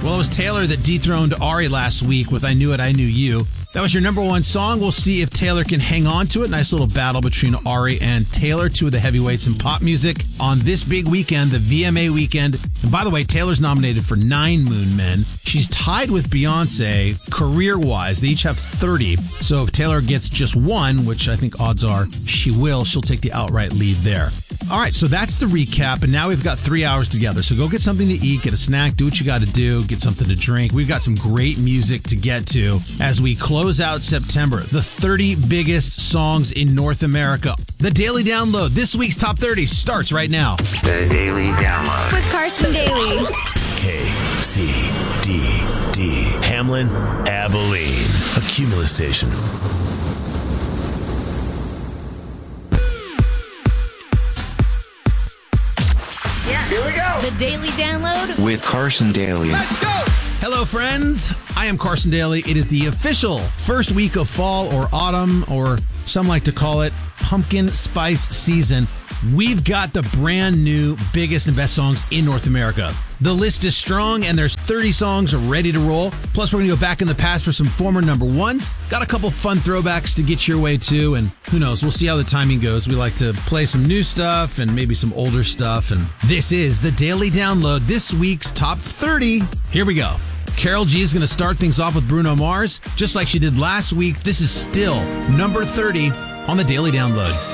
Well, it was Taylor that dethroned Ari last week with I Knew It, I Knew You. That was your number one song. We'll see if Taylor can hang on to it. Nice little battle between Ari and Taylor, two of the heavyweights in pop music on this big weekend, the VMA weekend. And by the way, Taylor's nominated for 9 Moon Men. She's tied with Beyonce career-wise. They each have 30. So if Taylor gets just one, which I think odds are she will, she'll take the outright lead there. All right, so that's the recap, and now we've got 3 hours together. So go get something to eat, get a snack, do what you got to do, get something to drink. We've got some great music to get to as we close out September. The 30 biggest songs in North America. The Daily Download. This week's Top 30 starts right now. The Daily Download. With Carson Daly. KCDD. Hamlin, Abilene. A Cumulus station. Here we go. The Daily Download. With Carson Daly. Let's go. Hello, friends. I am Carson Daly. It is the official first week of fall or autumn, or some like to call it pumpkin spice season. We've got the brand new biggest and best songs in North America. The list is strong, and there's 30 songs ready to roll. Plus, we're going to go back in the past for some former number ones. Got a couple fun throwbacks to get your way, too. And who knows? We'll see how the timing goes. We like to play some new stuff and maybe some older stuff. And this is the Daily Download, this week's Top 30. Here we go. Karol G is going to start things off with Bruno Mars. Just like she did last week, this is still number 30 on the Daily Download.